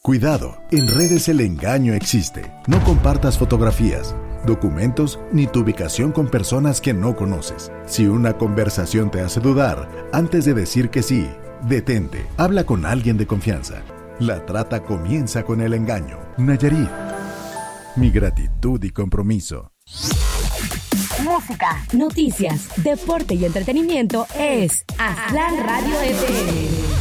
Cuidado, en redes el engaño existe. No compartas fotografías, documentos ni tu ubicación con personas que no conoces. Si una conversación te hace dudar, antes de decir que sí, detente, habla con alguien de confianza. La trata comienza con el engaño. Nayarit. Mi gratitud y compromiso. Música, noticias, deporte y entretenimiento es Aztlán Radio FM.